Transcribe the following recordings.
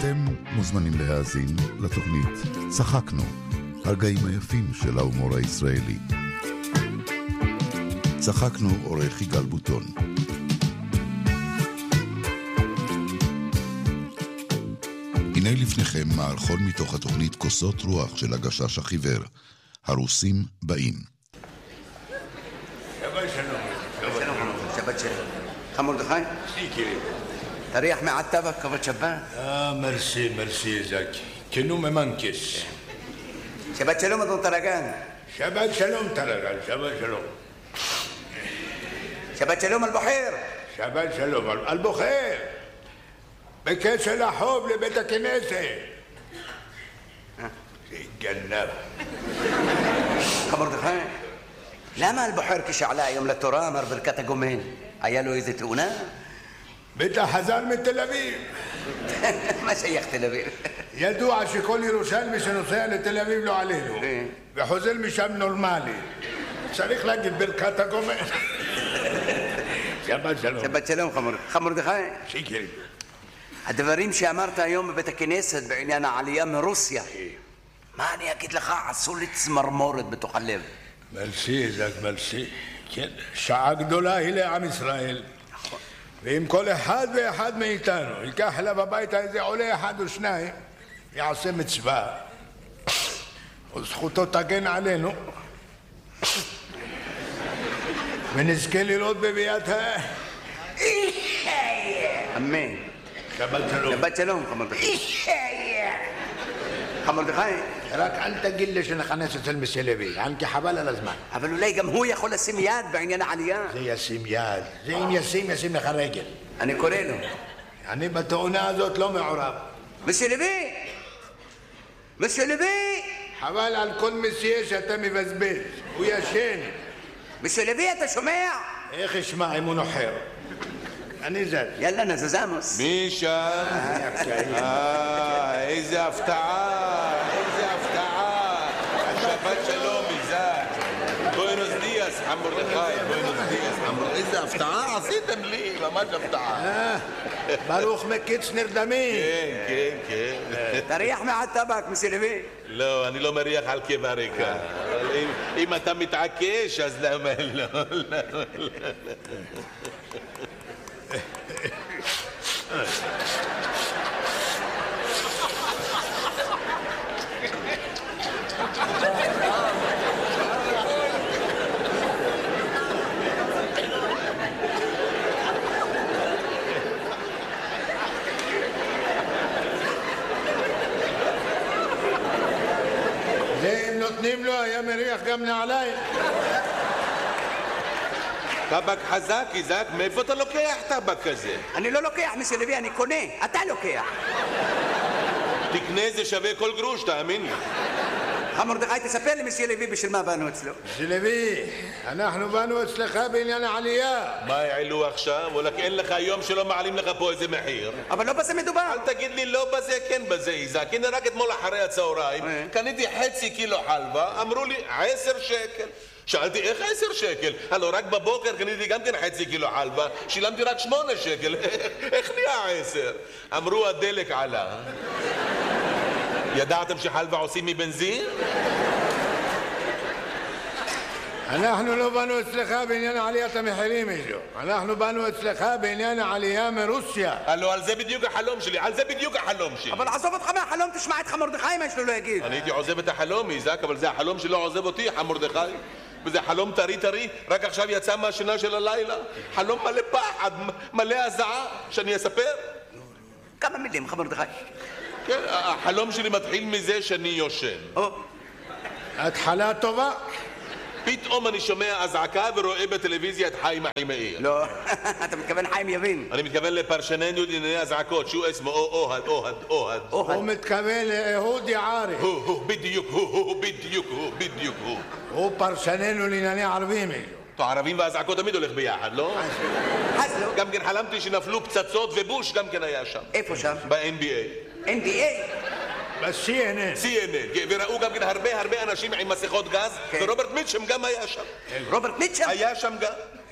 אתם מוזמנים להאזין לתוכנית צחקנו, הרגעים היפים של ההומור הישראלי. צחקנו עורך יגאל בוטון. הנה לפניכם מערכון מתוך התוכנית כוסות רוח של הגשש החיוור. הרוסים באים. שבת שלום. שבת שלום. חמור דחי? שיקרי. תריח מעטבה כבוד שבת. מרסי זקי. כנו ממנקס. שבת שלום אדון טרגן. שבת שלום טרגן, שבת שלום. שבת שלום אל-בוחר. שבת שלום אל-בוחר. בקשר החוב לבית הכנסת. גנב. חמור דחי. למה אל-בוחר כשעלה היום לתורה אמר ברכת הגומן? היה לו איזה תאונה? בטח חזר מתל אביב. מה שייך תל אביב? ידוע שכל ירושלמי שנוסע לתל אביב לא עלינו וחוזר משם נורמלי. צריך להגיד ברכת הגומן. שבת שלום. שבת שלום חמור דחי. שיקרי. הדברים שאמרת היום בבית הכנסת בעניין העלייה מרוסיה, מה אני אגיד לך? עשו לי צמרמורת בתוך הלב. מרסי זק מרסי. כן, שעה גדולה היא לעם ישראל. ואם כל אחד ואחד מאיתנו ייקח אליו הביתה איזה עולה אחד או שניים, יעשה מצווה וזכותו תגן עלינו ונזכה לראות בביאת אמן. שבת שלום. שבת שלום חמור דחי. חמור דחי. רק אל תגיד לי שנחנס אצל מסלבי, כי חבל על הזמן. אבל אולי גם הוא יכול לשים יד בעניין העלייה. זה ישים יד, זה אם ישים לך רגל. אני קורא לו. אני בתאונה הזאת לא מעורב. מסלבי! מסלבי! חבל על כל מסיה שאתה מבזבז, הוא ישן. מסלבי, אתה שומע? איך ישמע אם הוא נוחר? אני זז. יאללה נזזמוס. מי שם? איזה הפתעה, איזה הפתעה. השבת שלום מזק. בואנוס דיאס, חמור דחי, בואנוס דיאס. איזה הפתעה עשיתם לי, ממש הפתעה. ברוך מקיץ נרדמים. כן, כן, כן. תריח מעטבק מסלבי. לא, אני לא מריח על קיבה ריקה. אם אתה מתעקש, אז למה לא? זה אם נותנים לו היה מריח גם נעליים. טבק חזק, איזק, מאיפה אתה לוקח טבק כזה? אני לא לוקח מסלבי, אני קונה. אתה לוקח. תקנה זה שווה כל גרוש, תאמין לי. חמור דחי, תספר לי מסלבי בשביל מה באנו אצלו. שלוי, אנחנו באנו אצלך בעניין העלייה. מה העלו עכשיו? וואלק אין לך יום שלא מעלים לך פה איזה מחיר. אבל לא בזה מדובר. אל תגיד לי לא בזה, כן בזה, איזק. הנה רק אתמול אחרי הצהריים קניתי חצי קילו חלבה, אמרו לי 10 שקל. שאלתי איך 10 שקל? הלו רק בבוקר קניתי גם כן חצי קילו חלבה, שילמתי רק 8 שקל. איך נהיה 10? אמרו הדלק עלה. ידעתם שחלבה עושים מבנזין? אנחנו לא באנו אצלך בעניין עליית המחירים איזו. אנחנו באנו אצלך בעניין העלייה מרוסיה. הלו על זה בדיוק החלום שלי, על זה בדיוק החלום שלי. אבל עזוב אותך מהחלום, תשמע את חמור דחי מה שלו לא יגיד. אני הייתי עוזב את החלום, איזק, אבל זה החלום שלא עוזב אותי, חמור דחי. וזה חלום טרי, רק עכשיו יצא מהשינה של הלילה. חלום מלא פחד, מלא הזעה, שאני אספר? כמה מילים חמור דחי. כן, החלום שלי מתחיל מזה שאני יושן. התחלה טובה. פתאום אני שומע אזעקה ורואה בטלוויזיה את חיים מאיר. לא, אתה מתכוון חיים יבין. אני מתכוון לפרשננו לענייני אזעקות, שהוא אסמו אוהד. הוא מתכוון לאהוד יערי. בדיוק, בדיוק. הוא פרשננו לענייני ערבים. טוב, ערבים והאזעקות תמיד הולך ביחד, לא? אז לא. גם כן חלמתי שנפלו פצצות ובוש גם כן היה שם. איפה שם? ב-NBA. NBA? ב-CNN. וראו גם כן הרבה אנשים עם מסכות גז, ורובert מיטשם גם היה שם. רוברט מיטשם? היה שם גם.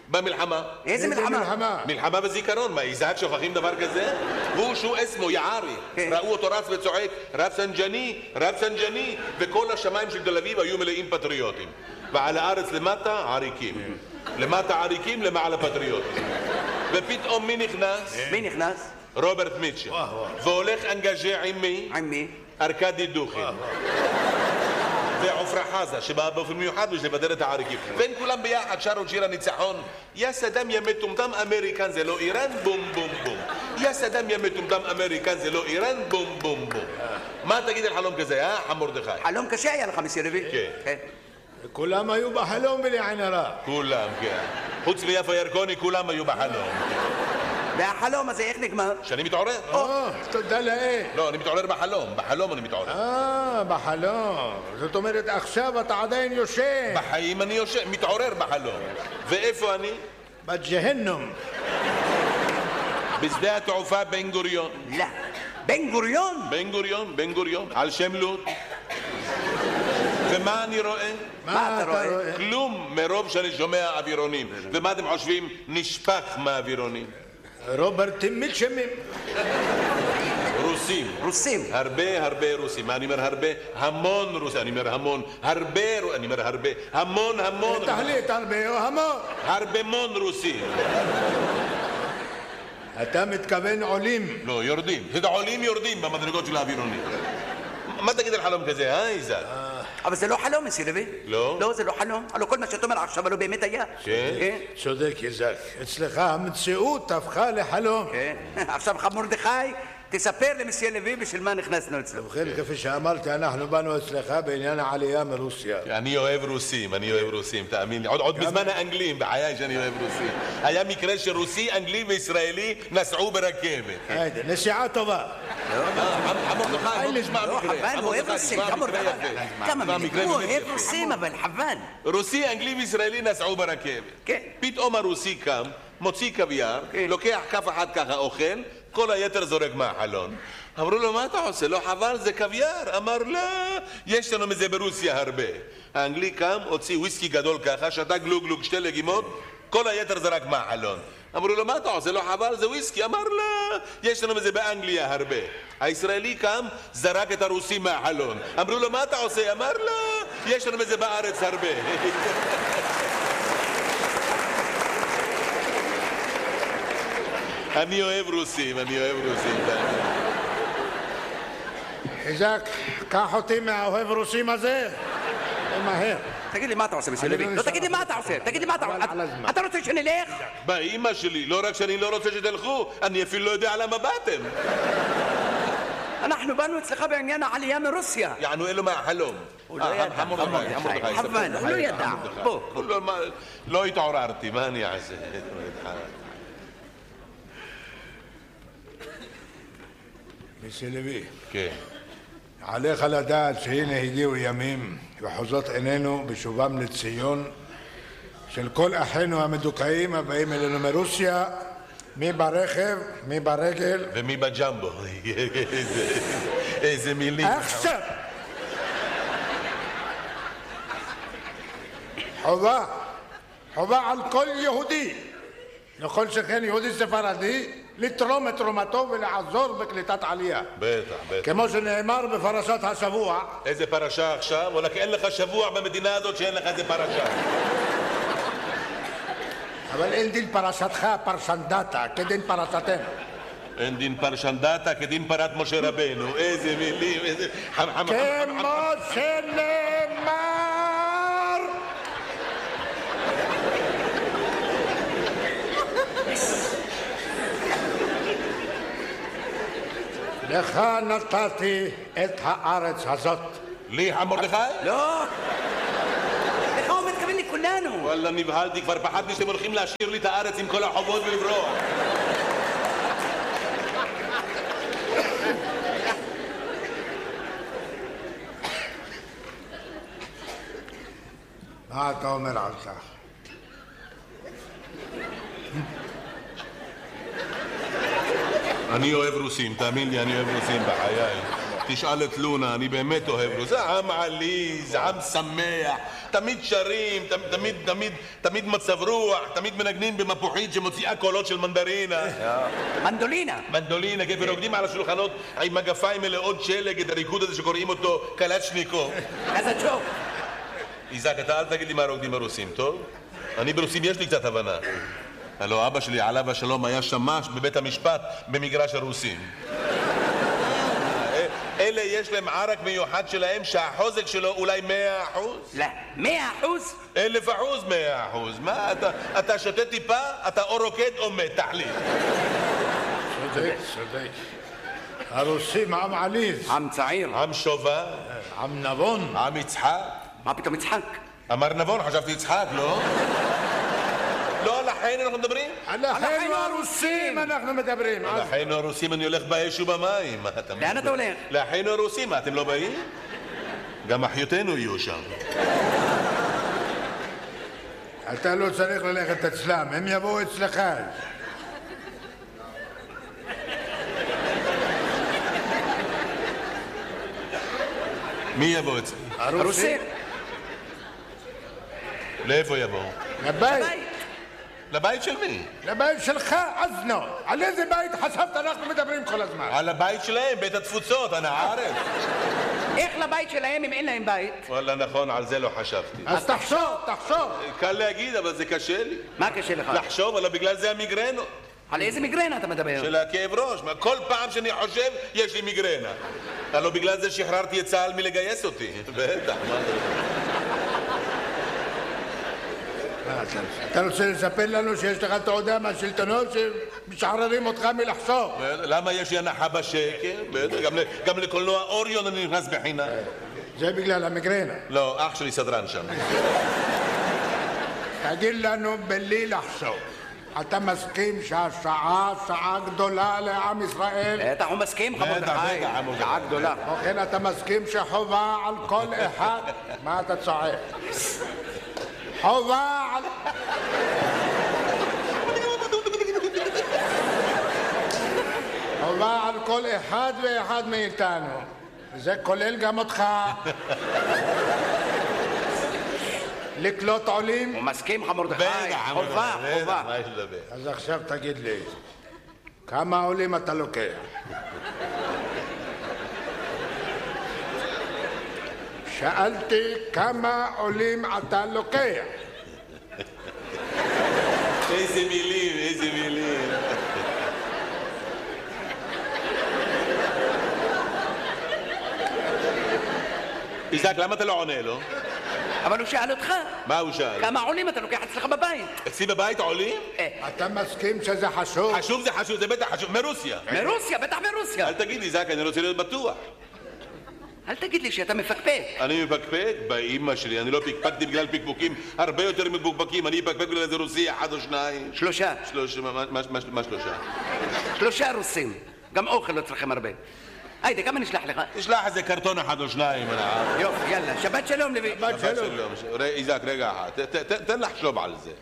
במלחמה. איזה מלחמה? מלחמה בזיכרון, מה, איזק שוכחים דבר כזה? הוא שהוא אסמו, יערי. ראו אותו רץ וצועק, רב סנג'ני, וכל השמיים של תל אביב היו מלאים פטריוטים. ועל הארץ למטה, עריקים. למטה עריקים, למעלה פטריוטים. ופתאום מי נכנס? מי נכנס? רוברט מיטשל. והולך אנגז'ה עם מי? עם מי? ארקדי דוכין. ועופרה חזה, שבאה באופן מיוחד בשביל לבדר את העריקים. והם כולם ביחד שרו את שיר הניצחון. יא סדאם יא מטומטם אמריקן זה לא איראן, בום בום בום. יא סדאם יא מטומטם אמריקן זה לא איראן, בום בום בום. מה תגיד על חלום כזה, מרדכי? חלום קשה היה לך, מסי לוי? כן. כולם היו בחלום בלי עין הרע. כולם, כן. חוץ מיפה ירקוני, כולם היו בחלום. והחלום הזה איך נגמר? שאני מתעורר. תודה לאל. לא, אני מתעורר בחלום. בחלום אני מתעורר. בחלום. זאת אומרת, עכשיו אתה עדיין יושן. בחיים אני יושן, מתעורר בחלום. ואיפה אני? בג'הנום. בשדה התעופה בן גוריון. לא. בן גוריון? בן גוריון. על שם לוד. ומה אני רואה? מה אתה רואה? כלום, מרוב שאני שומע אווירונים. ומה אתם חושבים? נשפך מהאווירונים. רוברטים מלשמים. רוסים. הרבה רוסים. מה אני אומר הרבה? המון רוסים. אני אומר המון. אני אומר הרבה. המון. תחליט הרבה או המון. הרבה מון רוסים. אתה מתכוון עולים. לא, יורדים. עולים יורדים במדרגות של האווירונים. מה תגיד על חלום כזה, איזק? אבל זה לא חלום, מסי לוי. לא? לא, זה לא חלום. הלוא כל מה שאתה אומר עכשיו, הלוא באמת היה. כן? צודק, איזק. אצלך המציאות הפכה לחלום. כן. עכשיו, מרדכי, תספר למסי לוי בשביל מה נכנסנו אצלו. ובכן, כפי שאמרתי, אנחנו באנו אצלך בעניין העלייה מרוסיה. אני אוהב רוסים, תאמין לי. עוד בזמן האנגלים, בחיי שאני אוהב רוסים. היה מקרה שרוסי, אנגלי וישראלי נסעו ברכבת. נסיעה טובה. חבל, הוא אוהב רוסים, כמה מקרה, הוא אוהב רוסים, אבל חבל. רוסי, אנגלי וישראלי נסעו ברכבת. כן. פתאום הרוסי קם, מוציא קוויאר, לוקח כף אחת ככה אוכל, כל היתר זורק מהחלון. אמרו לו, מה אתה עושה? לא חבל, זה קוויאר. אמר, לא, יש לנו מזה ברוסיה הרבה. האנגלי קם, הוציא וויסקי גדול ככה, שתה גלוג, 2 לגימות, כל היתר זרק מהחלון. אמרו לו, מה אתה עושה? לא חבל, זה וויסקי. אמר, לא, יש לנו מזה באנגליה הרבה. הישראלי קם, זרק את הרוסי מהחלון. אמרו לו, מה אתה עושה? אמר, לא, יש לנו מזה בארץ הרבה. אני אוהב רוסים. איזק, קח אותי מהאוהב רוסים הזה. מהר. תגיד לי מה אתה עושה, מסי לוי? לא, תגיד לי מה אתה עושה. אתה רוצה שנלך? באמא שלי, לא רק שאני לא רוצה שתלכו, אני אפילו לא יודע למה באתם. אנחנו באנו אצלך בעניין העלייה מרוסיה. יענו אלו מהחלום. הוא לא ידע. חבל, הוא לא ידע. בוא. לא התעוררתי, מה אני אעשה? מסי לוי. כן. עליך לדעת שהנה הגיעו ימים וחוזות עינינו בשובם לציון של כל אחינו המדוכאים הבאים אלינו מרוסיה, מי ברכב, מי ברגל ומי בג'מבו. איזה מילים. עכשיו חובה על כל יהודי, לכל שכן יהודי ספרדי, לתרום את תרומתו ולעזור בקליטת עלייה. בטח. כמו שנאמר בפרשת השבוע. איזה פרשה עכשיו? וואלה, כי אין לך שבוע במדינה הזאת שאין לך איזה פרשה. אבל אין דין פרשתך פרשנדתה כדין פרשתנו. אין דין פרשנדתה כדין פרת משה רבנו. איזה מילים, איזה... כמו שנאמר. לך נתתי את הארץ הזאת. לי, מרדכי? לא. לך הוא מתכוון לכולנו. וואלה, נבהלתי, כבר פחדתי שאתם הולכים להשאיר לי את הארץ עם כל החובות ולברוח. מה אתה אומר על כך? אני אוהב רוסים, תאמין לי, אני אוהב רוסים בחיי. תשאל את לונה, אני באמת אוהב לו. זה עם עליז, עם שמח, תמיד שרים, תמיד מצב רוח, תמיד מנגנים במפוחית שמוציאה קולות של מנדרינה. מנדולינה. מנדולינה, כן, ורוקדים על השולחנות עם מגפיים מלאות שלג, את הריקוד הזה שקוראים אותו קלצ'ניקוב. איזה צ'וק. איזק, אתה אל תגיד לי מה רוקדים הרוסים, טוב? אני ברוסים יש לי קצת הבנה. הלוא אבא שלי עליו השלום היה שמש בבית המשפט במגרש הרוסים. אלה יש להם ערק מיוחד שלהם שהחוזק שלו אולי 100%? לא, 100%? 1,000%, 100%. מה, אתה שותה טיפה, אתה או רוקד או מת, תחליט. צודק. הרוסים עם עליז. עם צעיר. עם שובה. עם נבון. עם יצחק. מה פתאום יצחק? אמר נבון, חשבתי יצחק, לא? לא, על אחינו אנחנו מדברים? על אחינו הרוסים אנחנו מדברים. על אחינו הרוסים אני הולך באש ובמים. לאן אתה הולך? לאחינו הרוסים, מה, אתם לא באים? גם אחיותינו יהיו שם. אתה לא צריך ללכת אצלם, הם יבואו אצלך. מי יבוא אצלי? הרוסים. לאיפה יבואו? לבית. לבית של מי? לבית שלך, אזנו. על איזה בית חשבת אנחנו מדברים כל הזמן? על הבית שלהם, בית התפוצות, אנא ערב. איך לבית שלהם אם אין להם בית? וואלה, נכון, על זה לא חשבתי. אז תחשוב. קל להגיד, אבל זה קשה לי. מה קשה לך? לחשוב, אבל בגלל זה המיגרנו. על איזה מיגרנה אתה מדבר? של הכאב ראש. כל פעם שאני חושב, יש לי מיגרנה. הלוא בגלל זה שחררתי את צה"ל מלגייס אותי. בטח, מה זה? אתה רוצה לספר לנו שיש לך תעודה מהשלטונות שמשחררים אותך מלחשוב? למה יש לי הנחה בשקל? גם לקולנוע אוריון אני נכנס בחינם. זה בגלל המיגרנה. לא, אח שלי סדרן שם. תגיד לנו בלי לחשוב. אתה מסכים שהשעה שעה גדולה לעם ישראל? בטח הוא מסכים, חמודך. שעה גדולה. וכן אתה מסכים שחובה על כל אחד? מה אתה צועק? חובה על... חובה על כל אחד ואחד מאיתנו. זה כולל גם אותך. לקלוט עולים? הוא מסכים, חמודך. חובה. אז עכשיו תגיד לי, כמה עולים אתה לוקח? שאלתי כמה עולים אתה לוקח. איזה מילים. איזק, למה אתה לא עונה לו? אבל הוא שאל אותך. מה הוא שאל? כמה עולים אתה לוקח אצלך בבית? אצלי בבית עולים? אתה מסכים שזה חשוב? חשוב, זה בטח חשוב. מרוסיה. מרוסיה, בטח מרוסיה. אל תגיד לי, איזק, אני רוצה להיות בטוח. אל תגיד לי שאתה מפקפק. אני מפקפק? באמא שלי, אני לא פקפקתי בגלל פקפוקים הרבה יותר מפוקפקים. אני אפקפק בגלל איזה רוסי אחד או שניים. 3. מה 3? 3 רוסים. גם אוכל לא צריכים הרבה. היידה, כמה נשלח לך? תשלח איזה קרטון אחד או שניים. יופי, יאללה, שבת שלום לוי. שבת שלום. איזק, רגע אחד, תן לחשוב על זה.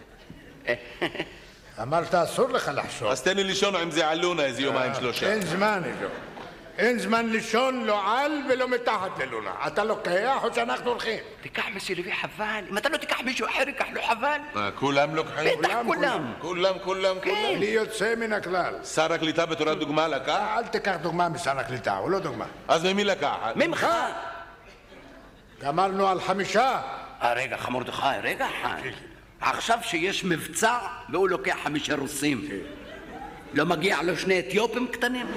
אמרת אסור לך לחשוב. אז תן לי לישון עם זה על לונה איזה 2-3. אין זמן, איזו. אין זמן לישון לא על ולא מתחת ללונה. אתה לוקח או שאנחנו הולכים? תיקח מסי לוי חבל. אם אתה לא תיקח מישהו אחר, ייקח לו חבל. כולם לוקחים? בטח כולם. כן. לי יוצא מן הכלל. שר הקליטה בתורת דוגמה לקח? אל תיקח דוגמה משר הקליטה, הוא לא דוגמה. אז ממי לקחת? ממך. גמרנו על 5. רגע, חמורדכי, רגע אחד. עכשיו שיש מבצע והוא לוקח 5 רוסים. לא מגיע לו 2 אתיופים קטנים?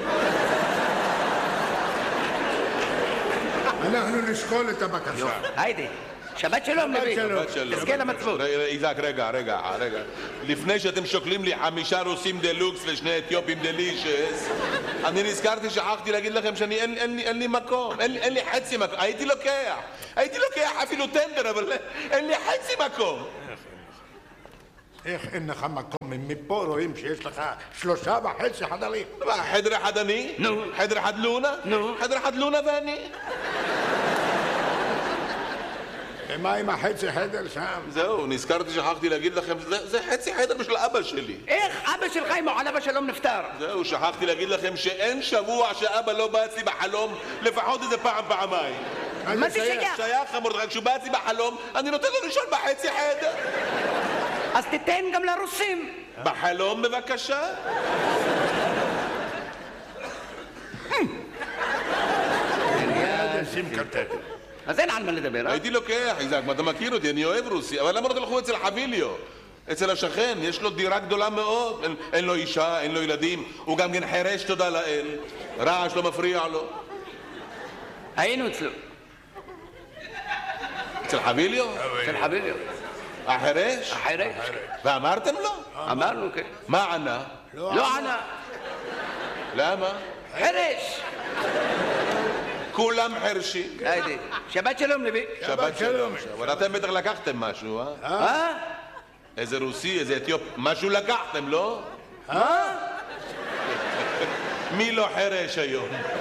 אנחנו נשקול את הבקשה. היידה, שבת שלום לוי. תזכה למצוות. איזק, רגע. לפני שאתם שוקלים לי 5 רוסים דלוקס ו2 אתיופים דלישס, אני נזכרתי, שכחתי להגיד לכם שאני אין לי מקום. אין לי חצי מקום. הייתי לוקח אפילו טנדר, אבל אין לי חצי מקום. איך אין לך מקום? מפה רואים שיש לך 3.5 חדרים. חדר אחד אני? נו. חדר אחד לונה? נו. חדר אחד לונה ואני? מה עם החצי חדר שם? זהו, נזכרתי, שכחתי להגיד לכם, זה חצי חדר בשביל אבא שלי. איך אבא שלך אם הוא עליו השלום נפטר? זהו, שכחתי להגיד לכם שאין שבוע שאבא לא בא אצלי בחלום, לפחות איזה פעמיים. מה זה שייך? שייך, מרדכי, כשהוא בא אצלי בחלום, אני נותן לו לישון בחצי חדר. אז תיתן גם לרוסים. בחלום בבקשה. שים קרטט. אז אין על מה לדבר, הייתי לוקח, איזק, אתה מכיר אותי, אני אוהב רוסי, אבל למה לא תלכו אצל חביליו? אצל השכן, יש לו דירה גדולה מאוד, אין לו אישה, אין לו ילדים, הוא גם כן חירש, תודה לאל, רעש לא מפריע לו. היינו אצלו. אצל חביליו? אצל חביליו. החירש? החירש. ואמרתם לו? אמרנו, כן. מה ענה? לא ענה. למה? חירש. כולם חרשים. היידי. שבת שלום, לוי. שבת שלום. אבל אתם בטח לקחתם משהו, אה? איזה רוסי, איזה אתיופ, משהו לקחתם, לא? מי לא חרש היום?